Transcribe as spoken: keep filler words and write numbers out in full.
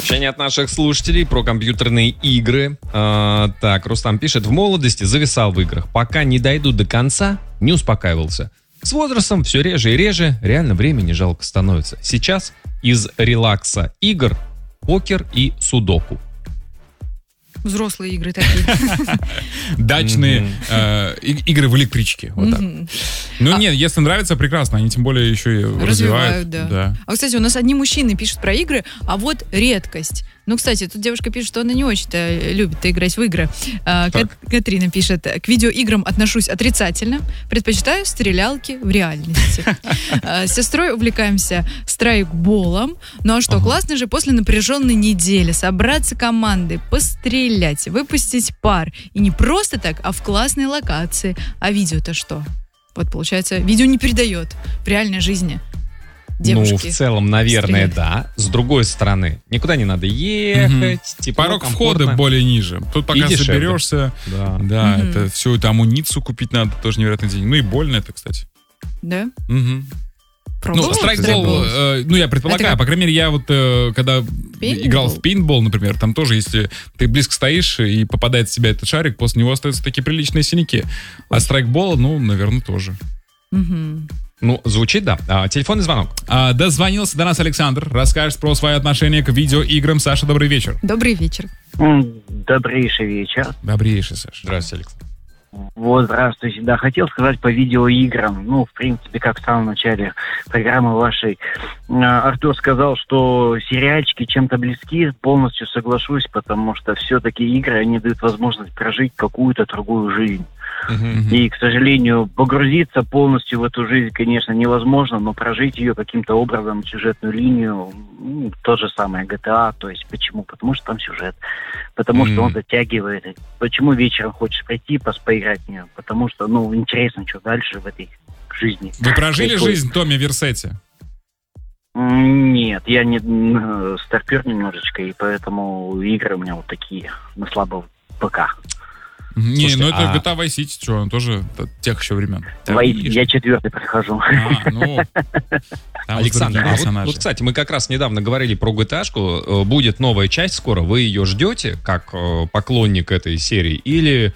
Сообщение от наших слушателей про компьютерные игры. А, так, Рустам пишет: в молодости зависал в играх. Пока не дойду до конца, не успокаивался. С возрастом все реже и реже, реально времени жалко становится. Сейчас из релакса игр покер и судоку. Взрослые игры такие. Дачные игры в электричке. Вот так. Ну нет, если нравится, прекрасно. Они тем более еще и развивают. Да. А, кстати, у нас одни мужчины пишут про игры, а вот редкость. Ну, кстати, тут девушка пишет, что она не очень-то любит играть в игры. А, Кат- Катрина пишет: к видеоиграм отношусь отрицательно, предпочитаю стрелялки в реальности. А, с сестрой увлекаемся страйкболом. Ну а что, ага. классно же после напряженной недели собраться командой, пострелять, выпустить пар. И не просто так, а в классной локации. А видео-то что? Вот, получается, видео не передает в реальной жизни. Девушки. Ну, в целом, наверное, стрелять. Да. С другой стороны, никуда не надо ехать. Угу. Типа, порог входа более ниже. Тут пока и соберешься, да, да угу. это всю эту амуницию купить надо, тоже невероятный день. Ну и больно это, кстати. Да? Угу. Ну, страйкбол, э, ну, я предполагаю, это... по крайней мере, я вот, э, когда пейнтбол? играл в пейнтбол, например, там тоже, если ты близко стоишь и попадает в тебя этот шарик, после него остаются такие приличные синяки. А страйкбол, ну, наверное, тоже. Угу. Ну, звучит, да. А, телефонный звонок. А, дозвонился до нас Александр. Расскажет про свое отношение к видеоиграм. Саша, добрый вечер. Добрый вечер. Добрейший вечер. Добрейший, Саша. Здравствуйте, Александр. Вот, здравствуйте. Да, хотел сказать по видеоиграм. Ну, в принципе, как в самом начале программы вашей Артур сказал, что сериальчики чем-то близки. Полностью соглашусь, потому что все-таки игры, они дают возможность прожить какую-то другую жизнь. Uh-huh. И, к сожалению, погрузиться полностью в эту жизнь, конечно, невозможно, но прожить ее каким-то образом, сюжетную линию, ну, то же самое джи ти эй. То есть почему? Потому что там сюжет. Потому uh-huh. что он затягивает. Почему вечером хочешь прийти, поиграть в нее? Потому что, ну, интересно, что дальше в этой жизни. Вы прожили Какой... жизнь Томми Версетти? Нет, я не старпер немножечко, и поэтому игры у меня вот такие, на слабом ПК. Не, Слушайте, ну это а... джи ти эй Vice City, что, он тоже тех еще времен. Vice, я четвертый прохожу. А, ну... Александр, а вот, вот, кстати, мы как раз недавно говорили про джи ти эй-шку. Будет новая часть скоро. Вы ее ждете, как поклонник этой серии? Или